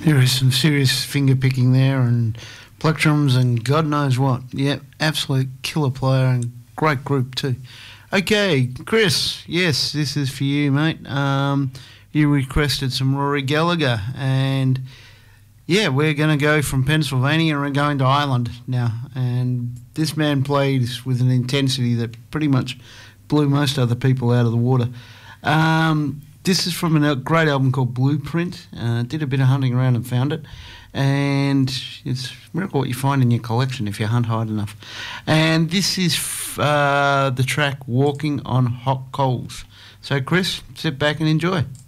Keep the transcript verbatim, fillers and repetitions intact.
There is some serious finger picking there and plectrums and God knows what. Yeah, absolute killer player and great group too. Okay, Chris, yes, this is for you, mate. Um, you requested some Rory Gallagher, and yeah, we're going to go from Pennsylvania and we're going to Ireland now. And this man played with an intensity that pretty much blew most other people out of the water. Um, this is from a great album called Blueprint. Uh, did a bit of hunting around and found it. And it's a miracle what you find in your collection if you hunt hard enough. And this is f- uh, the track Walking on Hot Coals. So, Chris, sit back and enjoy.